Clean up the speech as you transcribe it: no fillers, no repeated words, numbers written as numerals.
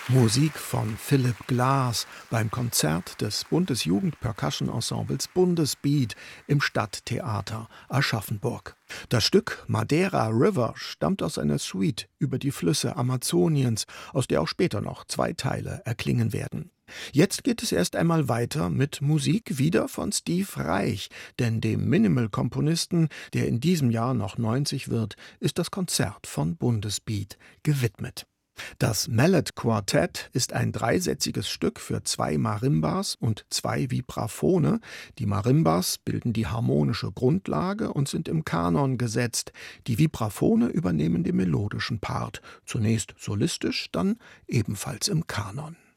Musik von Philipp Glass beim Konzert des Bundesjugend-Percussion-Ensembles Bundesbeat im Stadttheater Aschaffenburg. Das Stück Madeira River stammt aus einer Suite über die Flüsse Amazoniens, aus der auch später noch 2 Teile erklingen werden. Jetzt geht es erst einmal weiter mit Musik wieder von Steve Reich, denn dem Minimal-Komponisten, der in diesem Jahr noch 90 wird, ist das Konzert von Bundesbeat gewidmet. Das Mallet Quartett ist ein dreisätziges Stück für 2 Marimbas und 2 Vibraphone. Die Marimbas bilden die harmonische Grundlage und sind im Kanon gesetzt. Die Vibraphone übernehmen den melodischen Part, zunächst solistisch, dann ebenfalls im Kanon.